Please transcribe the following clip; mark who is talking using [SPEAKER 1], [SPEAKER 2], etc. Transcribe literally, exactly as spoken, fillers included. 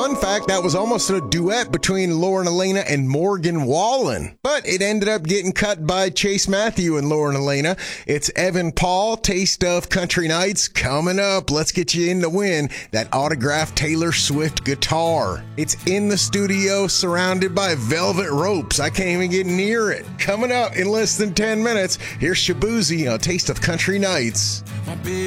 [SPEAKER 1] Fun fact, that was almost a duet between Lauren Elena and Morgan Wallen, but it ended up getting cut by Chase Matthew and Lauren Elena. It's Evan Paul, Taste of Country Nights, coming up. Let's get you in to win that autographed Taylor Swift guitar. It's in the studio, surrounded by velvet ropes. I can't even get near it. Coming up in less than ten minutes, here's Shabuzi on Taste of Country Nights.